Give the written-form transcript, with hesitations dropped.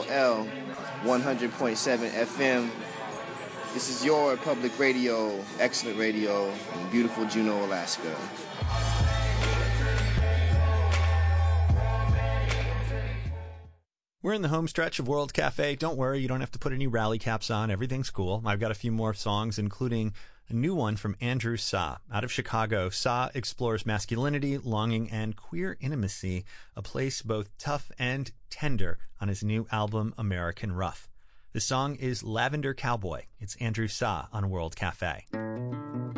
WLL 100.7 FM. This is your public radio, excellent radio in beautiful Juneau, Alaska. We're in the home stretch of World Cafe. Don't worry, you don't have to put any rally caps on. Everything's cool. I've got a few more songs, including a new one from Andrew Sa. Out of Chicago, Sa explores masculinity, longing, and queer intimacy, a place both tough and tender on his new album, American Rough. The song is Lavender Cowboy. It's Andrew Sa on World Cafe.